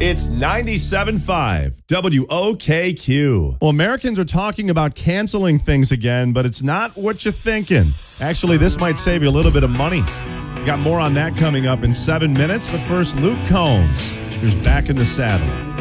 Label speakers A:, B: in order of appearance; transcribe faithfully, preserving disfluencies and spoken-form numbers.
A: It's ninety-seven point five W O K Q. Well, Americans are talking about canceling things again, but it's not what you're thinking. Actually, this might save you a little bit of money. Got more on that coming up in seven minutes, but first, Luke Combs, who's back in the saddle.